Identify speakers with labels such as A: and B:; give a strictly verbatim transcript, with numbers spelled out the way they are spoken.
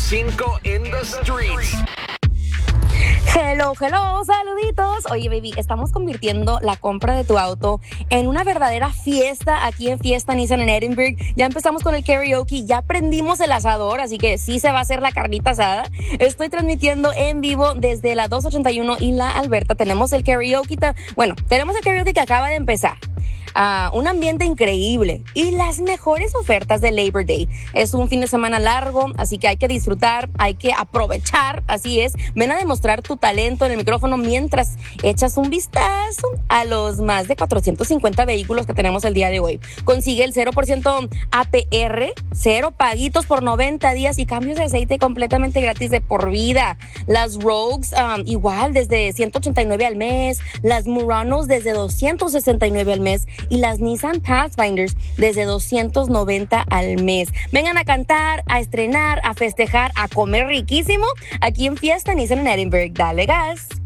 A: cinco in the streets.
B: Hello, hello, saluditos. Oye, baby, estamos convirtiendo la compra de tu auto en una verdadera fiesta aquí en Fiesta Nissan en Edinburgh. Ya empezamos con el karaoke, ya prendimos el asador, así que sí se va a hacer la carnita asada. Estoy transmitiendo en vivo desde la doscientos ochenta y uno y la Alberta. Tenemos el karaoke, ta- bueno, tenemos el karaoke que acaba de empezar. Uh, un ambiente increíble y las mejores ofertas de Labor Day. Es un fin de semana largo, así que hay que disfrutar, hay que aprovechar, así es. Ven a demostrar tu talento en el micrófono mientras echas un vistazo a los más de cuatrocientos cincuenta vehículos que tenemos el día de hoy. Consigue el cero por ciento A P R, cero paguitos por noventa días y cambios de aceite completamente gratis de por vida. Las Rogues, um, igual desde ciento ochenta y nueve al mes, las Muranos desde doscientos sesenta y nueve al mes y las Nissan Pathfinders desde doscientos noventa al mes. Vengan a cantar, a estrenar, a festejar, a comer riquísimo aquí en Fiesta Nissan en Edinburgh. Dale gas.